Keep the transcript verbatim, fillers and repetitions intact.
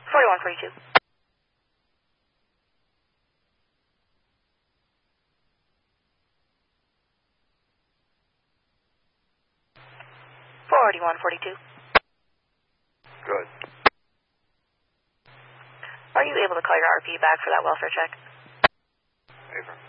forty-one forty-two. forty-one forty-two. Good. Are you able to call your R P back for that welfare check? Affirm.